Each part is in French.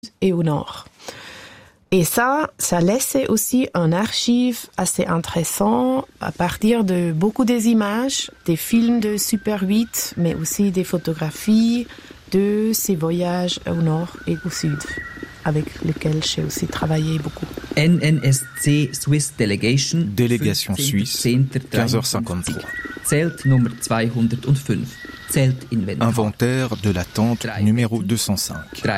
et au nord. Et ça laissait aussi un archive assez intéressant à partir de beaucoup des images, des films de Super 8, mais aussi des photographies de ces voyages au nord et au sud, avec lesquels j'ai aussi travaillé beaucoup. NNSC Swiss Delegation. Délégation suisse, 15h53. Zelt Nummer 205. Inventaire de la tente numéro 205.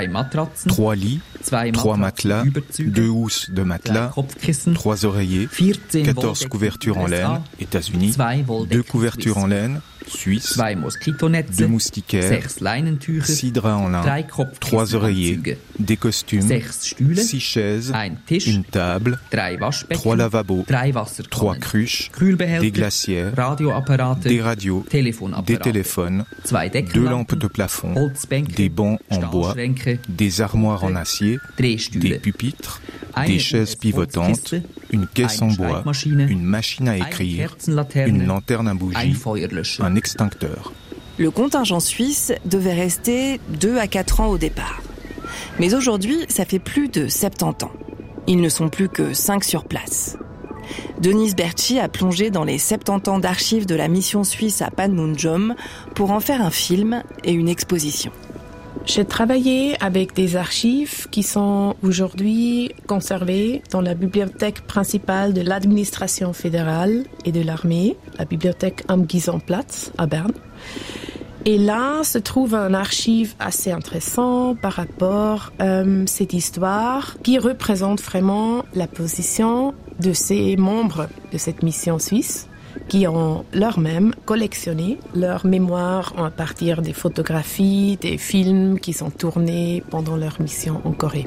3 lits, 3 matelas, 2 housses de matelas, 3 oreillers, 14 couvertures en laine, États-Unis, 2 couvertures en laine, Suisse, 2 moustiquaires, 6 draps en lin, 3 oreillers, des costumes, 6 chaises, une table, 3 lavabos, 3 cruches, des glacières, des radios, des téléphones, 2 lampes de plafond, des bancs en bois, des armoires en acier, des pupitres, des chaises pivotantes, une caisse en bois, une machine à écrire, une lanterne à bougie, un extincteur. Le contingent suisse devait rester 2 à 4 ans au départ. Mais aujourd'hui, ça fait plus de 70 ans. Ils ne sont plus que 5 sur place. Denise Bertschy a plongé dans les 70 ans d'archives de la mission suisse à Panmunjom pour en faire un film et une exposition. J'ai travaillé avec des archives qui sont aujourd'hui conservées dans la bibliothèque principale de l'administration fédérale et de l'armée, la bibliothèque am Giesenplatz à Berne. Et là se trouve un archive assez intéressant par rapport à cette histoire qui représente vraiment la position de ces membres de cette mission suisse qui ont leur-même collectionné leur mémoire à partir des photographies, des films qui sont tournés pendant leur mission en Corée.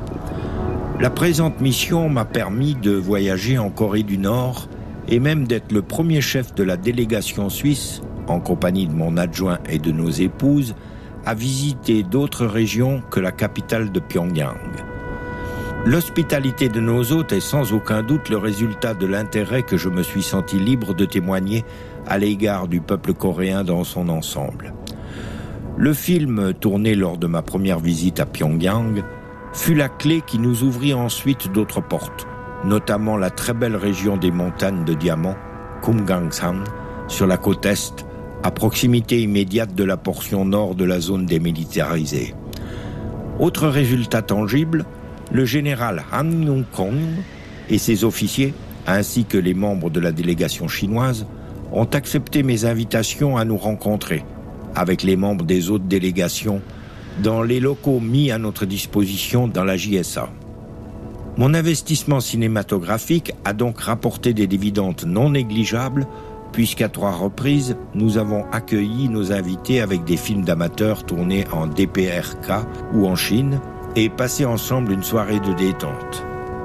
La présente mission m'a permis de voyager en Corée du Nord et même d'être le premier chef de la délégation suisse, en compagnie de mon adjoint et de nos épouses, à visiter d'autres régions que la capitale de Pyongyang. L'hospitalité de nos hôtes est sans aucun doute le résultat de l'intérêt que je me suis senti libre de témoigner à l'égard du peuple coréen dans son ensemble. Le film, tourné lors de ma première visite à Pyongyang, fut la clé qui nous ouvrit ensuite d'autres portes, notamment la très belle région des montagnes de diamants, Kumgangsan, sur la côte est, à proximité immédiate de la portion nord de la zone démilitarisée. Autre résultat tangible, le général Han Yong-kong et ses officiers, ainsi que les membres de la délégation chinoise, ont accepté mes invitations à nous rencontrer, avec les membres des autres délégations, dans les locaux mis à notre disposition dans la JSA. Mon investissement cinématographique a donc rapporté des dividendes non négligeables, puisqu'à 3 reprises, nous avons accueilli nos invités avec des films d'amateurs tournés en DPRK ou en Chine, et passer ensemble une soirée de détente.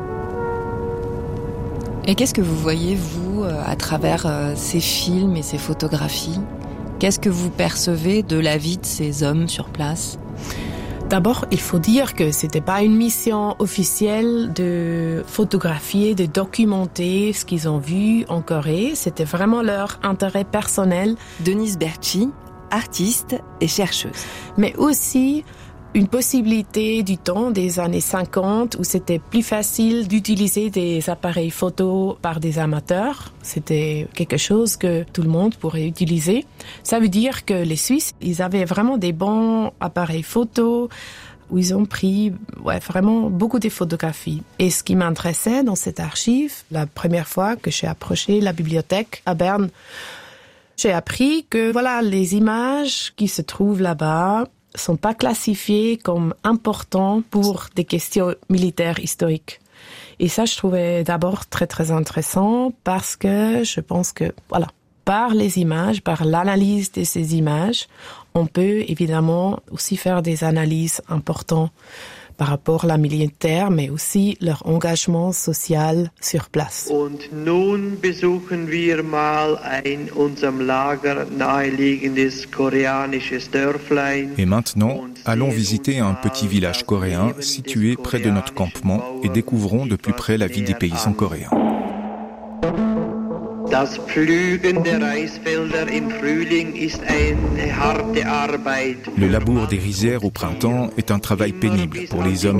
Et qu'est-ce que vous voyez, vous, à travers ces films et ces photographies ? Qu'est-ce que vous percevez de la vie de ces hommes sur place ? D'abord, il faut dire que c'était pas une mission officielle de photographier, de documenter ce qu'ils ont vu en Corée. C'était vraiment leur intérêt personnel. Denise Bertschy, artiste et chercheuse. Mais aussi une possibilité du temps des années 50 où c'était plus facile d'utiliser des appareils photo par des amateurs. C'était quelque chose que tout le monde pourrait utiliser. Ça veut dire que les Suisses, ils avaient vraiment des bons appareils photo où ils ont pris vraiment beaucoup de photographies. Et ce qui m'intéressait dans cette archive, la première fois que j'ai approché la bibliothèque à Berne, j'ai appris que les images qui se trouvent là-bas sont pas classifiés comme importants pour des questions militaires historiques. Et ça, je trouvais d'abord très, très intéressant parce que je pense que, par les images, par l'analyse de ces images, on peut évidemment aussi faire des analyses importantes par rapport à la militaire, mais aussi leur engagement social sur place. Und nun besuchen wir mal ein unserem Lager naheliegendes koreanisches Dörflein. Et maintenant, allons visiter un petit village coréen situé près de notre campement et découvrons de plus près la vie des paysans coréens. Das Pflügen der Reisfelder im Frühling ist eine harte Arbeit. Le labour des rizières au printemps est un travail pénible pour les hommes